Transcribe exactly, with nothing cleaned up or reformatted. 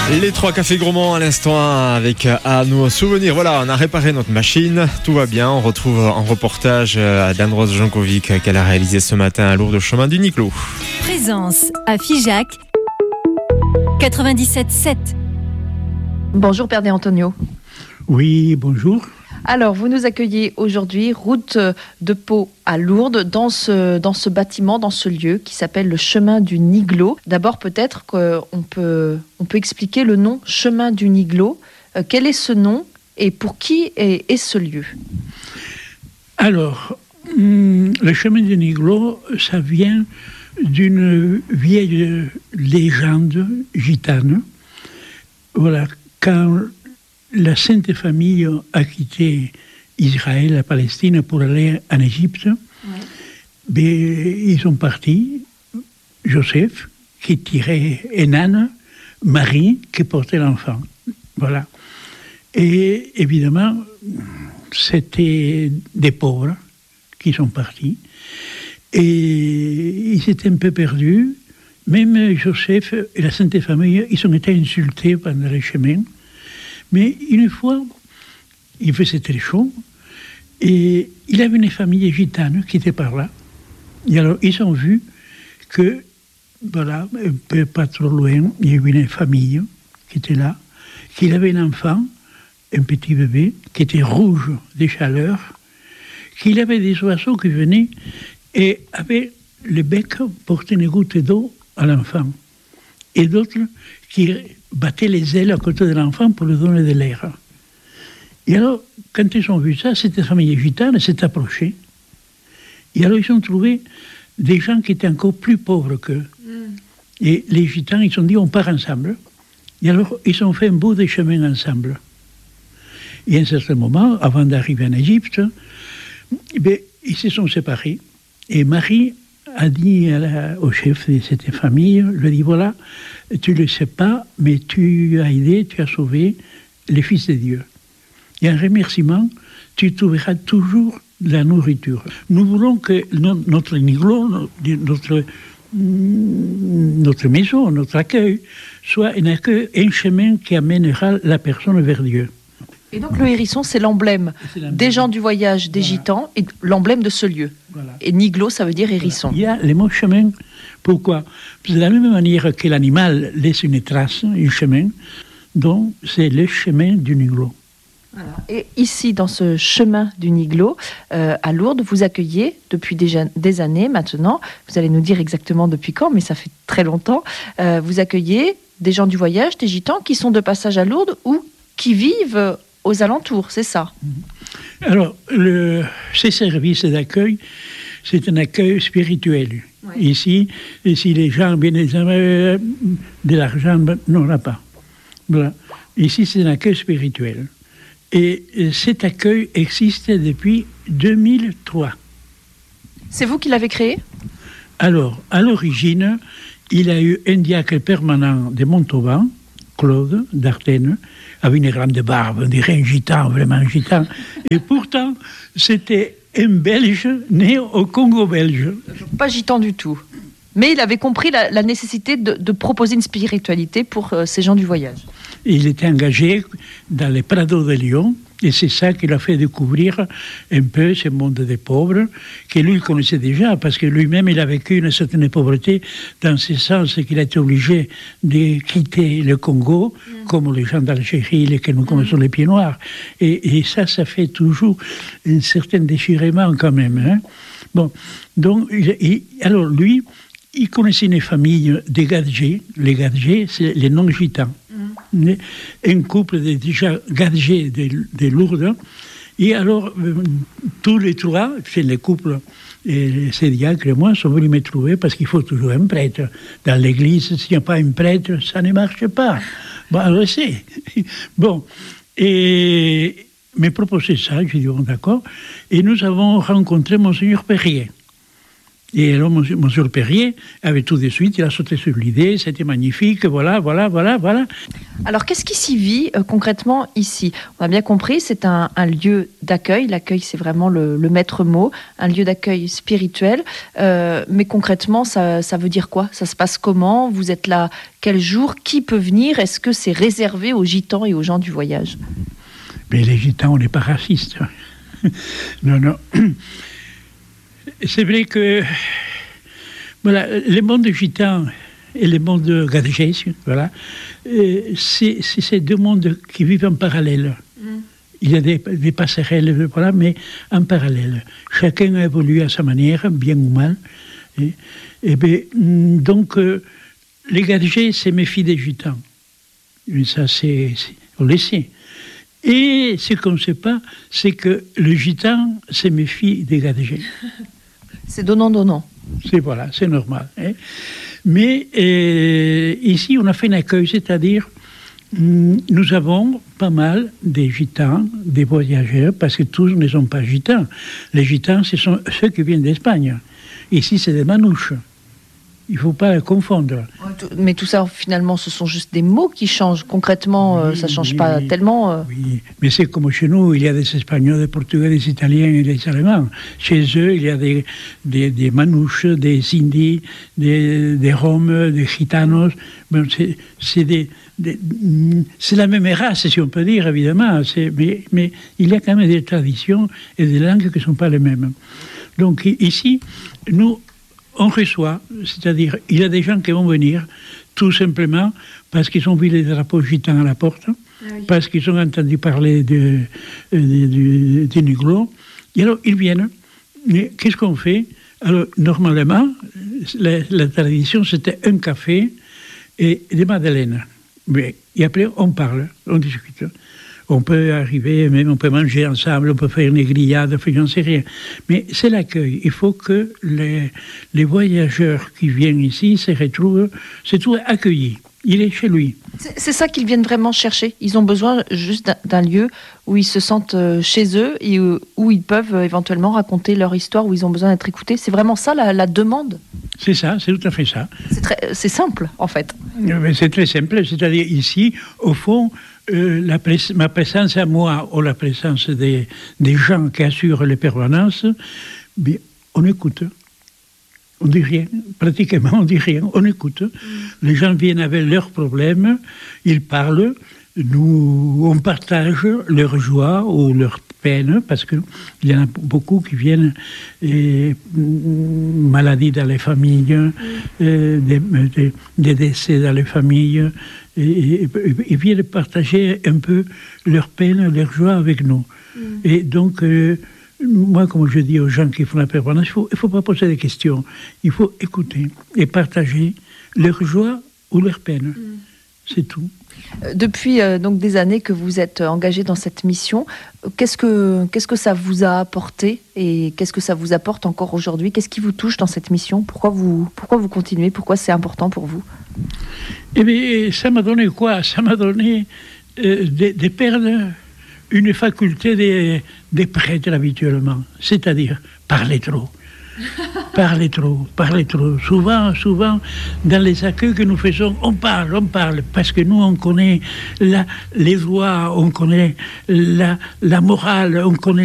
Les trois cafés gourmands à l'instant avec à nos souvenirs. Voilà, on a réparé notre machine, tout va bien. On retrouve un reportage d'Andros Jankovic qu'elle a réalisé ce matin à Lourdes, chemin du Niclot. Présence à Figeac quatre-vingt-dix-sept sept. Bonjour Père De Antonio. Oui, bonjour. Alors, vous nous accueillez aujourd'hui, route de Pau à Lourdes, dans ce, dans ce bâtiment, dans ce lieu qui s'appelle le chemin du Niglo. D'abord, peut-être qu'on peut, on peut expliquer le nom chemin du Niglo. Euh, quel est ce nom et pour qui est, est ce lieu ? Alors, hum, le chemin du Niglo, ça vient d'une vieille légende gitane. Voilà, quand la Sainte Famille a quitté Israël, la Palestine, pour aller en Égypte. Ouais. Ben, ils sont partis. Joseph, qui tirait un âne, Marie, qui portait l'enfant. Voilà. Et évidemment, c'était des pauvres qui sont partis. Et ils étaient un peu perdus. Même Joseph et la Sainte Famille, ils ont été insultés pendant le chemin. Mais une fois, il faisait très chaud, et il avait une famille gitane qui était par là. Et alors, ils ont vu que, voilà, un peu pas trop loin, il y avait une famille qui était là, qu'il avait un enfant, un petit bébé, qui était rouge de chaleur, qu'il avait des oiseaux qui venaient et avaient le bec porté une goutte d'eau à l'enfant. Et d'autres qui battaient les ailes à côté de l'enfant pour lui donner de l'air. Et alors, quand ils ont vu ça, cette famille gitane s'est approchée. Et alors, ils ont trouvé des gens qui étaient encore plus pauvres qu'eux. Mm. Et les gitanes, ils se sont dit, on part ensemble. Et alors, ils ont fait un bout de chemin ensemble. Et à un certain moment, avant d'arriver en Égypte, eh ils se sont séparés. Et Marie a dit à la, au chef de cette famille, lui a dit, voilà, tu ne le sais pas, mais tu as aidé, tu as sauvé les fils de Dieu. Et en remerciement, tu trouveras toujours de la nourriture. Nous voulons que no, notre Niglo, notre, notre maison, notre accueil, soit un accueil, un chemin qui amènera la personne vers Dieu. Et donc le hérisson, c'est l'emblème, c'est l'emblème des gens du voyage, des voilà. Gitans, et l'emblème de ce lieu. Voilà. Et Niglo, ça veut dire hérisson. Voilà. Il y a le mot chemin. Pourquoi ? Parce que de la même manière que l'animal laisse une trace, un chemin, donc c'est le chemin du Niglo. Voilà. Et ici, dans ce chemin du Niglo, euh, à Lourdes, vous accueillez depuis déjà des années maintenant, vous allez nous dire exactement depuis quand, mais ça fait très longtemps, euh, vous accueillez des gens du voyage, des Gitans qui sont de passage à Lourdes ou qui vivent aux alentours, c'est ça ? Alors, le, ces services d'accueil, c'est un accueil spirituel. Ouais. Ici, si les gens viennent euh, de l'argent, non, là pas. Voilà. Ici, c'est un accueil spirituel. Et cet accueil existe depuis deux mille trois. C'est vous qui l'avez créé ? Alors, à l'origine, il y a eu un diacre permanent de Montauban, Claude d'Artène, avec une grande barbe, on dirait un gitan, vraiment un gitan. Et pourtant, c'était un Belge né au Congo belge. Pas gitan du tout. Mais il avait compris la, la nécessité de, de proposer une spiritualité pour euh, ces gens du voyage. Il était engagé dans les Prados de Lyon, et c'est ça qui l'a fait découvrir un peu ce monde des pauvres, que lui connaissait déjà, parce que lui-même, il a vécu une certaine pauvreté, dans ce sens qu'il a été obligé de quitter le Congo, mmh. comme les gens d'Algérie, les que nous connaissons mmh. les pieds noirs. Et, et ça, ça fait toujours un certain déchirement quand même. Hein. Bon, donc, il, alors lui, il connaissait une famille de Gadgés. Les Gadgés, c'est les non-gitans. Mm. Un couple de déjà Gadgés de, de Lourdes. Et alors, euh, tous les trois, c'est les couples, et ces diacres et moi, sont venus me trouver parce qu'il faut toujours un prêtre. Dans l'église, s'il n'y a pas un prêtre, ça ne marche pas. Bon, on le sait. Bon, et me proposé ça, j'ai dit bon, d'accord. Et nous avons rencontré Monseigneur Perrier. Et alors, monsieur, monsieur Perrier avait tout de suite, il a sauté sur l'idée, c'était magnifique, voilà, voilà, voilà, voilà. Alors, qu'est-ce qui s'y vit euh, concrètement ici? On a bien compris, c'est un, un lieu d'accueil. L'accueil, c'est vraiment le, le maître mot, un lieu d'accueil spirituel. Euh, mais concrètement, ça, ça veut dire quoi? Ça se passe comment? Vous êtes là quel jour? Qui peut venir? Est-ce que c'est réservé aux gitans et aux gens du voyage? Mais les gitans, on n'est pas racistes. Non, non. C'est vrai que voilà, le monde gitan et le monde gadgés, voilà, euh, c'est, c'est ces deux mondes qui vivent en parallèle. Mm. Il y a des, des passerelles, voilà, mais en parallèle. Chacun a évolué à sa manière, bien ou mal. Et, et bien, donc, euh, les gadgés se méfient des gitans. Et ça, c'est, c'est, on le sait. Et ce qu'on ne sait pas, c'est que le gitan se méfie des gadgés. C'est donnant-donnant. C'est, voilà, c'est normal. Hein. Mais euh, ici, on a fait un accueil, c'est-à-dire, nous avons pas mal des gitans, des voyageurs, parce que tous ne sont pas gitans. Les gitans, ce sont ceux qui viennent d'Espagne. Ici, c'est des manouches. Il ne faut pas les confondre. Mais tout ça, finalement, ce sont juste des mots qui changent. Concrètement, oui, ça ne change oui, pas oui. tellement. Euh... Oui, mais c'est comme chez nous, il y a des Espagnols, des Portugais, des Italiens et des Allemands. Chez eux, il y a des, des, des manouches, des Indis, des, des Roms, des Gitanos. Bon, c'est, c'est, des, des, c'est la même race, si on peut dire, évidemment. C'est, mais, mais il y a quand même des traditions et des langues qui ne sont pas les mêmes. Donc ici, nous... on reçoit, c'est-à-dire, il y a des gens qui vont venir, tout simplement, parce qu'ils ont vu les drapeaux gitans à la porte, ah oui. parce qu'ils ont entendu parler de, de, de, de Niglo, et alors ils viennent. Mais qu'est-ce qu'on fait? Alors, normalement, la, la tradition, c'était un café et des madeleines. Mais, et après, on parle, on discute. On peut arriver, même on peut manger ensemble, on peut faire une grillade, j'en sais rien. Mais c'est l'accueil. Il faut que les, les voyageurs qui viennent ici se retrouvent, se trouvent accueillis. Il est chez lui. C'est, c'est ça qu'ils viennent vraiment chercher. Ils ont besoin juste d'un, d'un lieu où ils se sentent chez eux et où ils peuvent éventuellement raconter leur histoire, où ils ont besoin d'être écoutés. C'est vraiment ça la, la demande? C'est ça, c'est tout à fait ça. C'est, très, c'est simple, en fait. Mais c'est très simple. C'est-à-dire ici, au fond, Euh, la pres- ma présence à moi ou la présence des, des gens qui assurent les permanences, bien, on écoute. On dit rien, pratiquement on dit rien, on écoute. Mm. Les gens viennent avec leurs problèmes, ils parlent, nous, on partage leur joie ou leur peine, parce qu'il y en a beaucoup qui viennent, et, maladies dans les familles, mm. euh, des, des, des décès dans les familles, et, et, et viennent partager un peu leur peine, leur joie avec nous. Mm. Et donc, euh, moi, comme je dis aux gens qui font la permanence, il ne faut, il faut pas poser des questions. Il faut écouter et partager leur joie ou leur peine. Mm. C'est tout. Depuis euh, donc des années que vous êtes engagé dans cette mission, qu'est-ce que, qu'est-ce que ça vous a apporté et qu'est-ce que ça vous apporte encore aujourd'hui? Qu'est-ce qui vous touche dans cette mission? Pourquoi vous, pourquoi vous continuez? Pourquoi c'est important pour vous? Eh bien, ça m'a donné quoi? Ça m'a donné euh, de, de perdre une faculté des, des prêtres habituellement, c'est-à-dire parler trop. Parler trop, parler trop. Souvent, souvent, dans les accueils que nous faisons, on parle, on parle, parce que nous, on connaît la, les lois, on connaît la, la morale, on connaît